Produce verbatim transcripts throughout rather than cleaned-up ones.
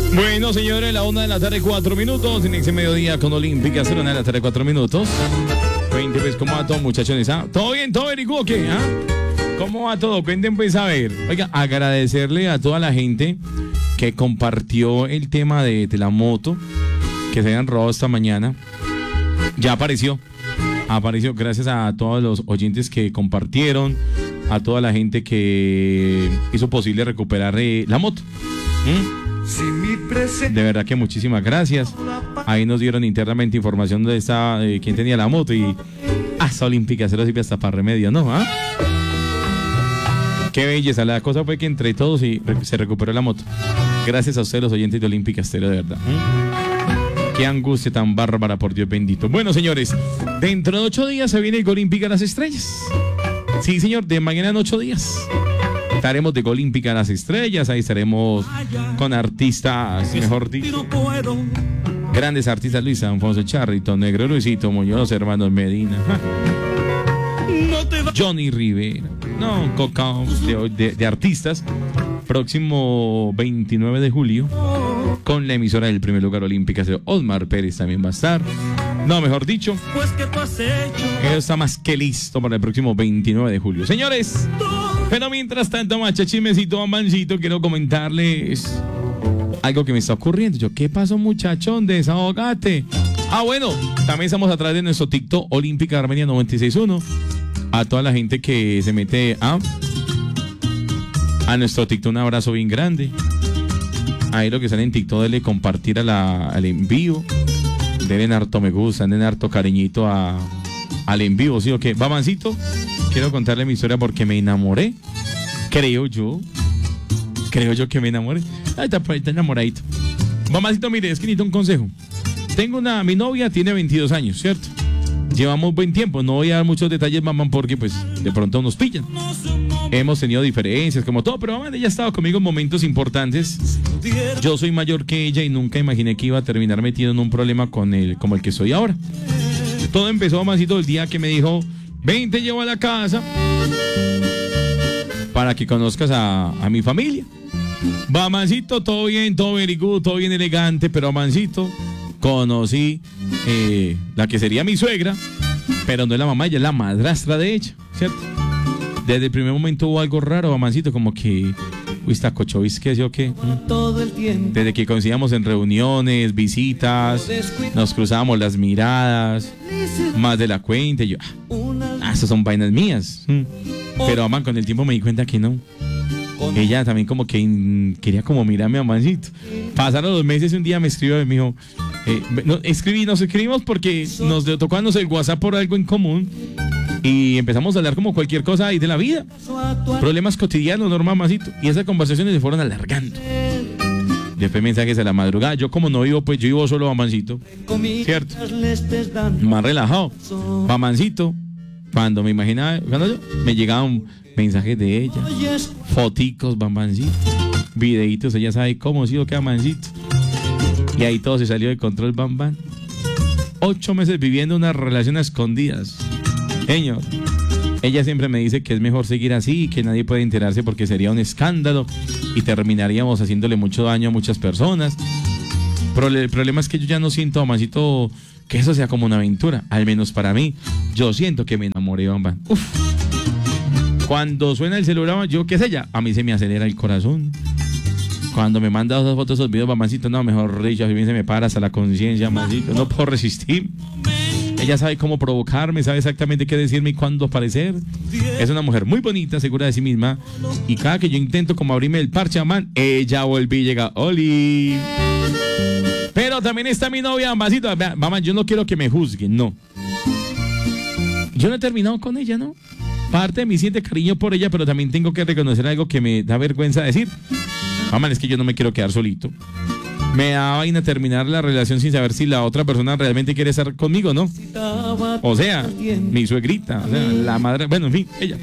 Bueno, señores, la una de la tarde, cuatro minutos. En ese mediodía con Olímpica, cero una de la tarde, cuatro minutos. veinte, pues, ¿cómo va todo, muchachones? ¿Ah? ¿Todo bien? ¿Todo bien? ¿O qué? ¿Ah? ¿Cómo va todo? Cuenten, pues, a ver. Oiga, agradecerle a toda la gente que compartió el tema de, de la moto que se habían robado esta mañana. Ya apareció. Apareció gracias a todos los oyentes que compartieron, a toda la gente que hizo posible recuperar eh, la moto. ¿Mm? De verdad que muchísimas gracias. Ahí nos dieron internamente información de esta, de quién tenía la moto y hasta Olímpica Cero sirve hasta para remedio, ¿no? ¿Ah? Qué belleza, la cosa fue que entre todos y se recuperó la moto. Gracias a ustedes los oyentes de Olímpica Estéreo, de verdad. ¿Mm? Qué angustia tan bárbara, por Dios bendito. Bueno, señores, dentro de ocho días se viene el Olímpica Las Estrellas. Sí, señor, de mañana en ocho días. Estaremos de Olímpica Las Estrellas, ahí estaremos con artistas, mejor dicho, grandes artistas, Luis Alfonso Charrito, Negro Luisito Muñoz, hermanos Medina, Johnny Rivera, no, Coca de, de, de artistas, próximo veintinueve de julio, con la emisora del primer lugar Olímpica, Osmar Pérez también va a estar. No, mejor dicho, él está más que listo para el próximo veintinueve de julio. Señores, pero mientras tanto, machachimecito, mancito, quiero comentarles algo que me está ocurriendo. Yo, ¿qué pasó, muchachón? Desahogate. Ah, bueno, también estamos a través de nuestro TikTok Olímpica Armenia noventa y seis punto uno. A toda la gente que se mete a, a nuestro TikTok, un abrazo bien grande. Ahí lo que sale en TikTok, denle compartir a la, al envío. Denle harto me gusta, denle harto cariñito a, al en vivo, ¿sí o qué? Va, mancito, quiero contarle mi historia porque me enamoré. Creo yo. Creo yo que me enamoré. Ahí está, pues, está enamoradito. Mamacito, mire, es que necesito un consejo. Tengo una, mi novia tiene veintidós años, ¿cierto? Llevamos buen tiempo, no voy a dar muchos detalles, mamá, porque pues de pronto nos pillan. Hemos tenido diferencias, como todo, pero mamá, ella ha estado conmigo en momentos importantes. Yo soy mayor que ella y nunca imaginé que iba a terminar metido en un problema con él, como el que soy ahora. Todo empezó, mamacito, el día que me dijo, ven, te llevo a la casa para que conozcas a, a mi familia. Va, mancito, todo bien, todo very good, todo bien elegante, pero mancito, conocí eh, la que sería mi suegra, pero no es la mamá, ella es la madrastra de ella, ¿cierto? Desde el primer momento hubo algo raro, mamancito, como que, uy, está cochovis, ¿qué es yo qué? ¿Mm? Desde que coincidíamos en reuniones, visitas, nos cruzábamos las miradas, más de la cuenta, y yo, ah, esas son vainas mías. ¿Mm? Pero, mamá, con el tiempo me di cuenta que no. Ella también como que in, quería como mirarme a mamancito. Pasaron los meses, un día me escribió y me dijo, eh, no, escribí, nos escribimos porque nos tocó a el WhatsApp por algo en común. Y empezamos a hablar como cualquier cosa ahí de la vida. Problemas cotidianos, ¿no, mamacito? Y esas conversaciones se fueron alargando. Después mensajes a la madrugada. Yo como no vivo, pues yo vivo solo, mamancito. ¿Cierto? Más relajado. Mamancito. Cuando me imaginaba, cuando yo, me llegaban mensajes de ella. Foticos, mamancito. Videitos, ella sabe cómo ha sido que mamancito. Y ahí todo se salió de control, bam, bam. Ocho meses viviendo una relación a escondidas. Señor, ella siempre me dice que es mejor seguir así, que nadie puede enterarse porque sería un escándalo y terminaríamos haciéndole mucho daño a muchas personas. Pero el problema es que yo ya no siento, mamacito, que eso sea como una aventura, al menos para mí. Yo siento que me enamoré, bamba. Uf. Cuando suena el celular, yo qué sé ya, a mí se me acelera el corazón. Cuando me manda esas fotos, esos videos, mamacito, no, mejor dicho, a mí se me para hasta la conciencia, mamacito, no puedo resistir. Ella sabe cómo provocarme, sabe exactamente qué decirme y cuándo aparecer. Es una mujer muy bonita, segura de sí misma. Y cada que yo intento como abrirme el parche, man, ella vuelve y llega, Oli. Pero también está mi novia, mamacito. Mamá, yo no quiero que me juzguen, no. Yo no he terminado con ella, ¿no? Parte de mí siente cariño por ella, pero también tengo que reconocer algo que me da vergüenza decir. Mamá, es que yo no me quiero quedar solito. Me da vaina terminar la relación sin saber si la otra persona realmente quiere estar conmigo, ¿no? O sea, mi suegrita, o sea, la madre, bueno, en fin, ella.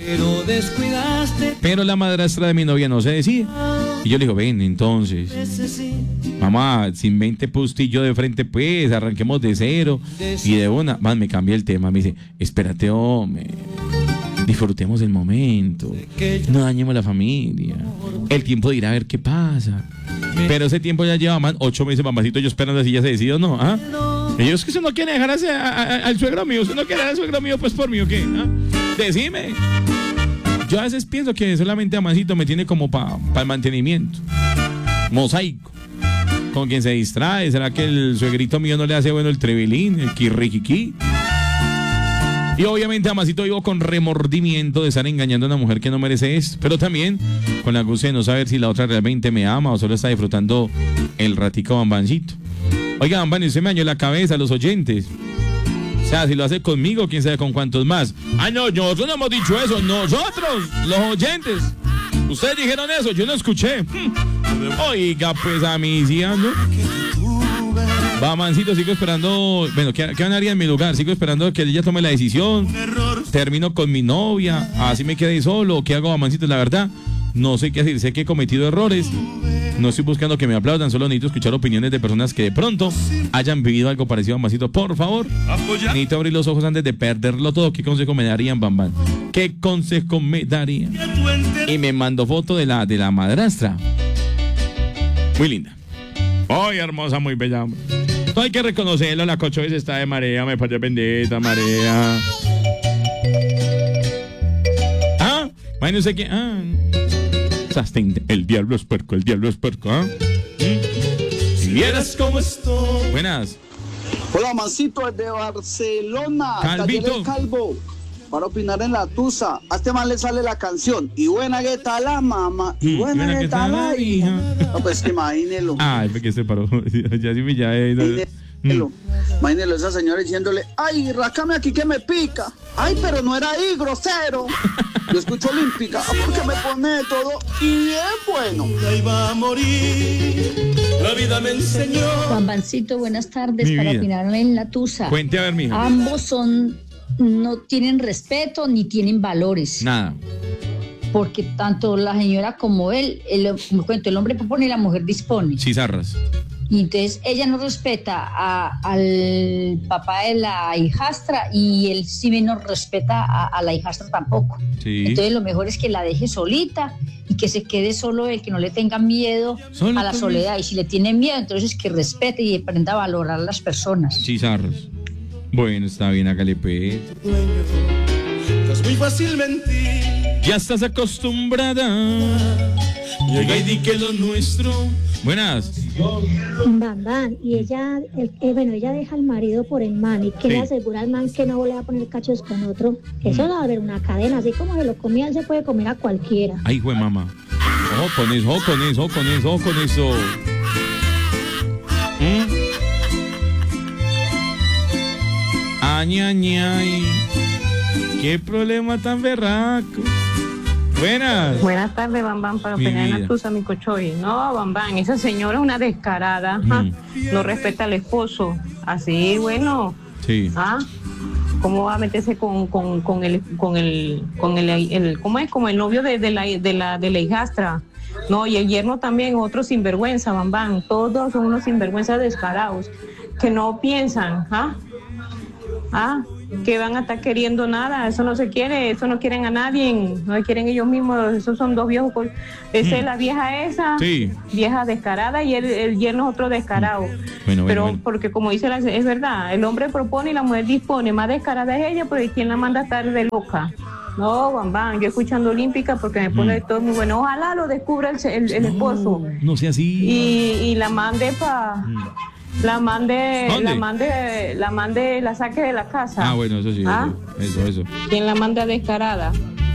Pero la madrastra de mi novia no se decide. Y yo le digo, ven, entonces, mamá, sin veinte pustillo de frente, pues, arranquemos de cero. Y de una, man, me cambié el tema, me dice, espérate, hombre. Disfrutemos el momento. No dañemos la familia. El tiempo dirá a ver qué pasa. Pero ese tiempo ya lleva más ocho meses, mamacito, yo esperando si ya se decide o no. ¿Ah? Ellos que eso no quiere dejar a ese, a, a, al suegro mío. Usted no quiere dejar al suegro mío, pues por mí o qué. ¿Ah? Decime. Yo a veces pienso que solamente Amancito me tiene como para pa el mantenimiento. Mosaico. Con quien se distrae. ¿Será que el suegrito mío no le hace bueno el trevilín, el kirriquiqui? Y obviamente Amancito vivo con remordimiento de estar engañando a una mujer que no merece esto, pero también con la angustia de no saber si la otra realmente me ama o solo está disfrutando el ratico Bambancito. Oiga, Bambán, usted me dañó la cabeza a los oyentes. O sea, si lo hace conmigo, quién sabe con cuántos más. Ah, no, nosotros no hemos dicho eso, nosotros, los oyentes. Ustedes dijeron eso, yo no escuché. Oiga, pues a mí sí, ¿no? Va, Mancito, sigo esperando. Bueno, ¿qué, ¿qué haría en mi lugar? Sigo esperando que ella tome la decisión. Termino con mi novia. Así me quedé solo. ¿Qué hago, Mancito? La verdad, no sé qué hacer. Sé que he cometido errores. No estoy buscando que me aplaudan. Solo necesito escuchar opiniones de personas que de pronto hayan vivido algo parecido a Mancito. Por favor, necesito abrir los ojos antes de perderlo todo. ¿Qué consejo me darían, Bam Bam? ¿Qué consejo me darían? Y me mandó foto de la, de la madrastra. Muy linda. Ay, hermosa, muy bella. No hay que reconocerlo, la Cocho está de marea, me parece bendita, marea. Ah, bueno, no sé qué. Ah, el diablo es puerco, el diablo es puerco, ¿ah? ¿Mm? Si vieras cómo estoy. Buenas. Hola, Mancito, desde Barcelona. Calvito. Calvo. Para opinar en la tusa. A este man le sale la canción. Y buena que está la mamá. Y buena, buena que está la hija. No, pues que imagínelo. Ay, porque se paró. Ya sí me ya. Imagínelo. Imagínelo, esa señora diciéndole, ay, rascame aquí que me pica. Ay, pero no era ahí, grosero. Yo escucho olímpica, porque me pone todo y es bueno. Ahí va a morir. La vida me enseñó. Juan Bancito, buenas tardes. Mi para vida. opinar en la tusa. Cuente a ver, mija. Ambos son, no tienen respeto ni tienen valores. Nada. Porque tanto la señora como él, el, como cuento, el hombre propone y la mujer dispone. Chizarras. Y entonces ella no respeta a, al papá de la hijastra y él sí menos respeta a, a la hijastra tampoco. Sí. Entonces lo mejor es que la deje solita y que se quede solo él, que no le tenga miedo Solo a la conmigo. soledad. Y si le tiene miedo, entonces que respete y aprenda a valorar a las personas. Chizarras. Bueno, está bien, hágale pues. Es muy fácil mentir. Ya estás acostumbrada. Llega y di que lo nuestro. Buenas. Bam, bam. Y ella, el, eh, bueno, ella deja al marido por el man y que Sí. le asegura al man que no le va a poner cachos con otro. Eso va a haber una cadena, así como se lo comía, él se puede comer a cualquiera. Ay, güey, mamá. Ojo con eso, ojo con eso, ojo con eso, ojo con eso. ¿Mm? Ay, ay, ay. Qué problema tan berraco. Buenas. Buenas tardes, Bambán, para Mi opinar en vida. la tusa, mi cochoy. No, Bambán, esa señora es una descarada. Mm. ¿Ah? No respeta al esposo. Así, bueno. Sí. ¿Ah? ¿Cómo va a meterse con, con, con el, con el, con el, el, ¿cómo es? Como el novio de, de la, de la, de la hijastra. No, y el yerno también, otro sinvergüenza, Bambán. Todos son unos sinvergüenzas descarados que no piensan, ¿ah? ¿Ah? Que van a estar queriendo nada, eso no se quiere, eso no quieren a nadie, no quieren ellos mismos, esos son dos viejos, esa mm. es la vieja esa, sí. vieja descarada y el, el yerno es otro descarado, bueno, bueno, pero bueno. porque como dice la, es verdad, el hombre propone y la mujer dispone, más descarada es ella, porque ¿quién la manda a estar de loca? No, Bambán, yo escuchando Olímpica porque me pone mm. todo muy bueno, ojalá lo descubra el, el, el no, esposo, no sea así, y, y la mande para... Mm. La mande, ¿Dónde? la mande, la mande, la saque de la casa. Ah, bueno, eso sí, ¿Ah? eso, eso, eso. ¿Quién la manda descarada?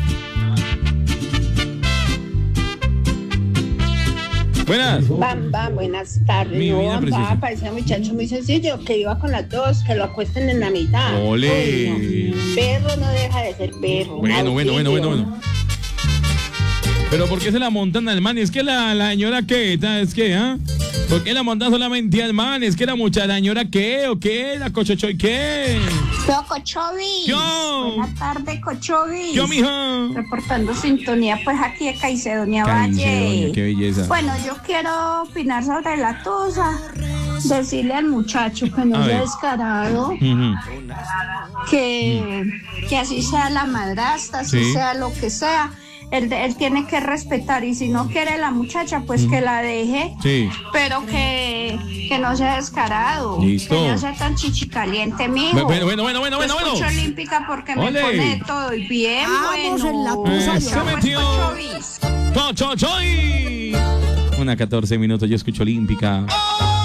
Buenas. Bam, bam, buenas tardes. Mi no, vida Bam, preciosa. bam, parecía un muchacho muy sencillo que iba con las dos, que lo acuesten en la mitad. Ole. Uy, no. Perro no deja de ser perro. Bueno, bueno, bueno, bueno, Auxilio. bueno. Pero ¿por qué se la montan al man? Es que la, la señora qué, es que, ¿ah? ¿Por qué la montan solamente al man? Es que la muchacha, la señora qué, o qué, la cochochoy qué. Yo, Cochovis. Yo. Buenas tardes, Cochovis. Yo, mija. Reportando sintonía, pues aquí de Caicedonia Valle. Caicedonia, qué belleza. Bueno, yo quiero opinar sobre la tusa. decirle al muchacho que no A sea ver. descarado, Ujú. que, que así sea la madrastra, así Sí. sea lo que sea, él, él tiene que respetar, y si no quiere la muchacha, pues que la deje, Sí. pero que, que no sea descarado, Listo. que no sea tan chichicaliente, mijo. Bueno, bueno, bueno, bueno, bueno, Yo escucho bueno. olímpica porque me Ole. pone de todo y bien Vamos bueno. en la tusa Eso ya. Pues, metió. Cochovis. Cho, cho, choy. Una catorce minutos, yo escucho olímpica.